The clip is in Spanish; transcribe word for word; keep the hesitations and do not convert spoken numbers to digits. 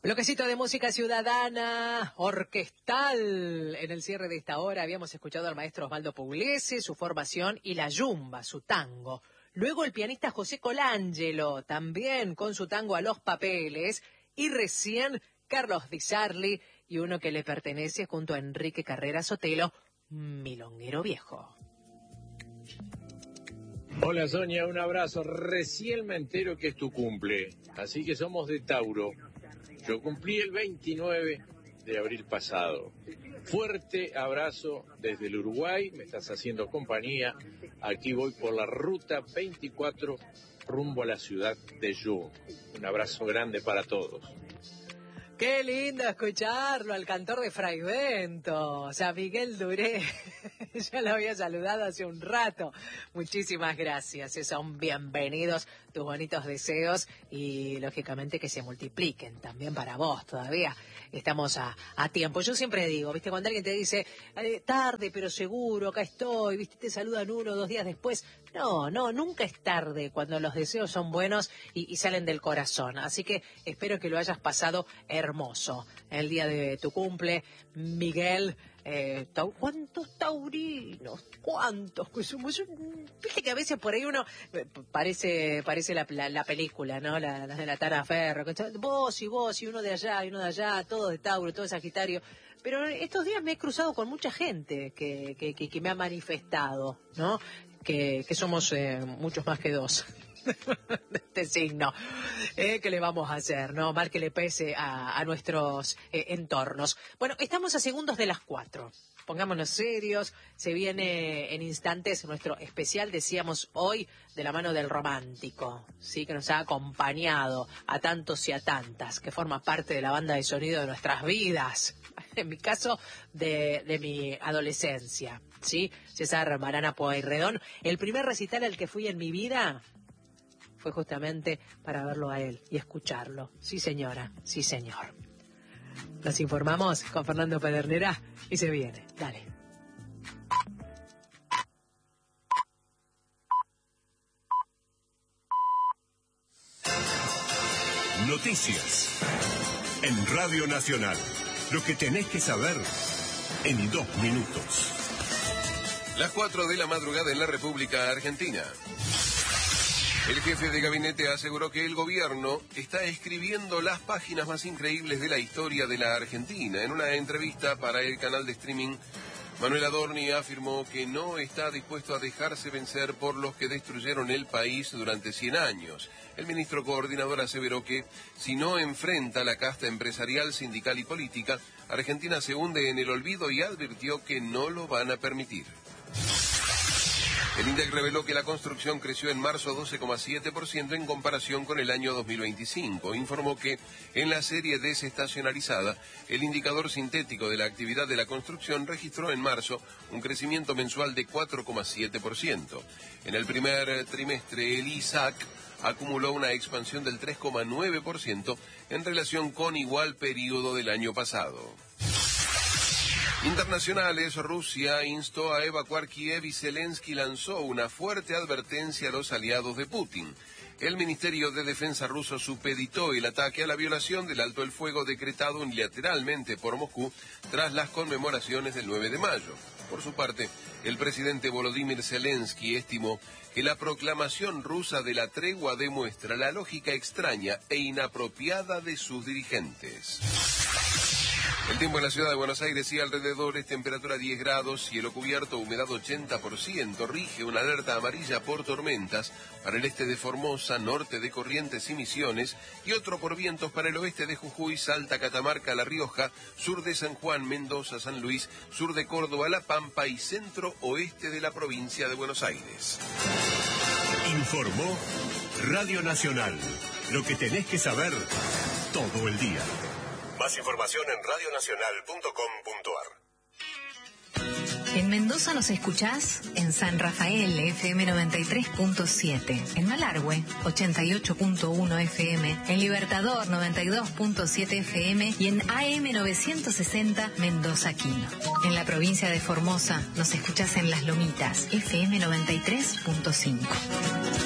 Bloquecito de música ciudadana, orquestal. En el cierre de esta hora habíamos escuchado al maestro Osvaldo Pugliese, su formación, y la yumba, su tango. Luego el pianista José Colangelo, también con su tango A los Papeles. Y recién Carlos Di Sarli y uno que le pertenece junto a Enrique Carrera Sotelo, Milonguero Viejo. Hola Sonia, un abrazo. Recién me entero que es tu cumple, así que somos de Tauro. Yo cumplí el veintinueve de abril pasado. Fuerte abrazo desde el Uruguay, me estás haciendo compañía. Aquí voy por la ruta veinticuatro rumbo a la ciudad de Jung. Un abrazo grande para todos. Qué lindo escucharlo, al cantor de Fragmento, o sea, Miguel Duré. Ya lo había saludado hace un rato. Muchísimas gracias, son bienvenidos tus bonitos deseos y lógicamente que se multipliquen también para vos todavía. Estamos a, a tiempo. Yo siempre digo, viste, cuando alguien te dice, eh, tarde pero seguro, acá estoy, viste, te saludan uno o dos días después. No, no, nunca es tarde cuando los deseos son buenos y, y salen del corazón. Así que espero que lo hayas pasado hermoso el día de tu cumple, Miguel. Eh, tau, ¿Cuántos taurinos? ¿Cuántos? Viste que a veces por ahí uno eh, parece parece la, la, la película, ¿no? La, la de la Tana Ferro. Vos y vos y uno de allá y uno de allá, todos de Tauro, todo de Sagitario. Pero estos días me he cruzado con mucha gente que, que, que, que me ha manifestado, ¿no? Que, que somos eh, muchos más que dos. De este signo, eh, ¿qué le vamos a hacer? No, mal que le pese a, a nuestros eh, entornos. Bueno, estamos a segundos de las cuatro. Pongámonos serios, se viene en instantes nuestro especial, decíamos hoy, de la mano del romántico, sí, que nos ha acompañado a tantos y a tantas, que forma parte de la banda de sonido de nuestras vidas, en mi caso, de, de mi adolescencia, sí, César Marana Pueyrredón. El primer recital al que fui en mi vida fue justamente para verlo a él y escucharlo. Sí, señora, sí, señor. Nos informamos con Fernando Pedernera y se viene. Dale. Noticias en Radio Nacional. Lo que tenés que saber en dos minutos. Las cuatro de la madrugada en la República Argentina. El jefe de gabinete aseguró que el gobierno está escribiendo las páginas más increíbles de la historia de la Argentina. En una entrevista para el canal de streaming, Manuel Adorni afirmó que no está dispuesto a dejarse vencer por los que destruyeron el país durante cien años. El ministro coordinador aseveró que, si no enfrenta la casta empresarial, sindical y política, Argentina se hunde en el olvido y advirtió que no lo van a permitir. El INDEC reveló que la construcción creció en marzo doce coma siete por ciento en comparación con el año dos mil veinticinco. Informó que en la serie desestacionalizada, el indicador sintético de la actividad de la construcción registró en marzo un crecimiento mensual de cuatro coma siete por ciento. En el primer trimestre, el I S A C acumuló una expansión del tres coma nueve por ciento en relación con igual periodo del año pasado. Internacionales, Rusia instó a evacuar Kiev y Zelensky lanzó una fuerte advertencia a los aliados de Putin. El Ministerio de Defensa ruso supeditó el ataque a la violación del alto el fuego decretado unilateralmente por Moscú tras las conmemoraciones del nueve de mayo. Por su parte, el presidente Volodymyr Zelensky estimó que la proclamación rusa de la tregua demuestra la lógica extraña e inapropiada de sus dirigentes. El tiempo en la ciudad de Buenos Aires y alrededores, temperatura diez grados, cielo cubierto, humedad ochenta por ciento, rige una alerta amarilla por tormentas para el este de Formosa, norte de Corrientes y Misiones, y otro por vientos para el oeste de Jujuy, Salta, Catamarca, La Rioja, sur de San Juan, Mendoza, San Luis, sur de Córdoba, La Pampa y centro-oeste de la provincia de Buenos Aires. Informó Radio Nacional. Lo que tenés que saber todo el día. Más información en radio nacional punto com punto ar. En Mendoza nos escuchás en San Rafael, F M noventa y tres punto siete. En Malargüe, ochenta y ocho punto uno F M. En Libertador, noventa y dos punto siete F M. Y en A M novecientos sesenta, Mendoza Quino. En la provincia de Formosa nos escuchás en Las Lomitas, F M noventa y tres punto cinco.